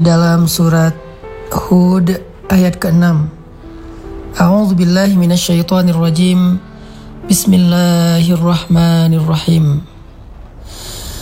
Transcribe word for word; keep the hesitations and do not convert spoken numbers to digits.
dalam surat Hud ayat keenam. A'udzubillahi minasyaitonirrajim. Bismillahirrahmanirrahim.